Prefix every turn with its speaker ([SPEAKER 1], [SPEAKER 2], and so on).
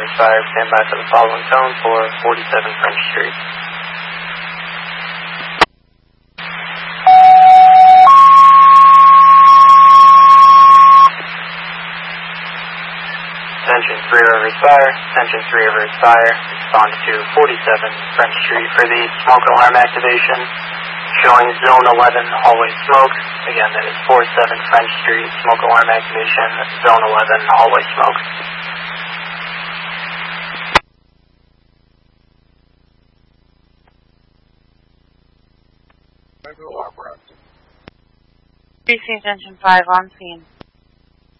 [SPEAKER 1] over fire. Stand by for the following tone for 47 French Street. Attention 3 Rivers Fire. Attention 3 Rivers Fire. Respond to 47 French Street for the smoke alarm activation. Showing Zone 11 hallway smoke. Again, that is 47 French Street, smoke alarm activation, Zone 11 hallway smoke.
[SPEAKER 2] Precinct Engine 5 on scene.